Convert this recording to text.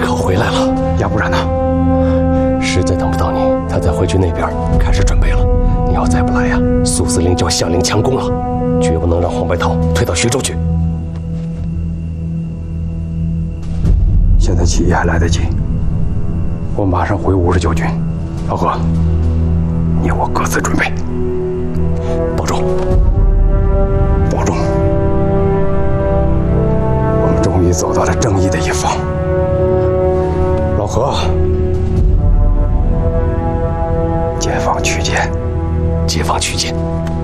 可回来了， 要不然呢？ 实在等不到你，他再回去那边开始准备了。你要再不来呀，苏司令就要下令强攻了，绝不能让黄白桃退到徐州去。 现在起义还来得及，我马上回59军。老何，你我各自准备， 保重， 保重。我们终于走到了正义的一方。老何，解放区间， 解放区间。